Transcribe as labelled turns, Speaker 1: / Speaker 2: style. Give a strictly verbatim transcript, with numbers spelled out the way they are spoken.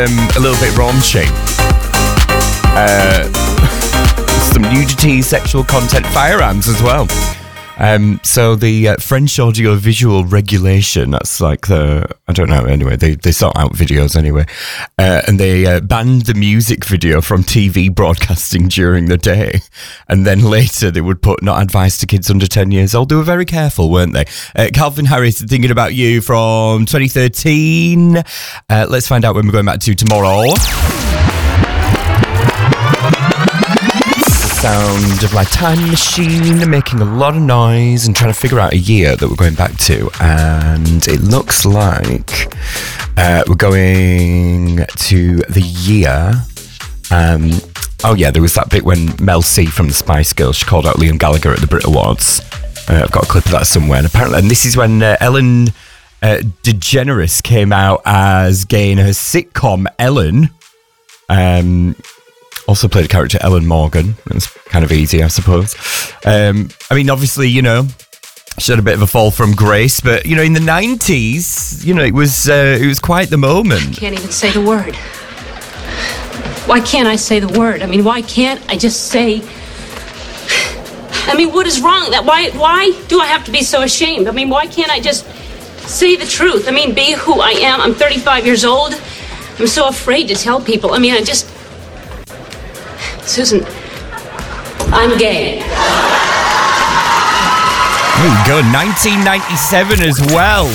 Speaker 1: Um, a little bit raunchy. Uh, some nudity, sexual content, firearms as well. Um, so the uh, French audio-visual regulation, that's like the, I don't know, anyway, they, they sort out videos anyway, uh, and they uh, banned the music video from T V broadcasting during the day, and then later they would put not advised to kids under ten years old. They were very careful, weren't they? Uh, Calvin Harris, Thinking About You from twenty thirteen. Uh, let's find out when we're going back to tomorrow. Sound of my time machine making a lot of noise and trying to figure out a year that we're going back to, and it looks like uh, we're going to the year um, oh yeah, there was that bit when Mel C from the Spice Girls, she called out Liam Gallagher at the Brit Awards. uh, I've got a clip of that somewhere, and apparently and this is when uh, Ellen uh, DeGeneres came out as gay in her sitcom Ellen. um Also played a character, Ellen Morgan. It was kind of easy, I suppose. Um, I mean, obviously, you know, she had a bit of a fall from grace, but, you know, in the nineties, you know, it was uh, it was quite the moment.
Speaker 2: I can't even say the word. Why can't I say the word? I mean, why can't I just say... I mean, what is wrong? That why why do I have to be so ashamed? I mean, why can't I just say the truth? I mean, be who I am. I'm thirty-five years old. I'm so afraid to tell people. I mean, I just... Susan, I'm gay.
Speaker 1: There you go, nineteen ninety-seven as well.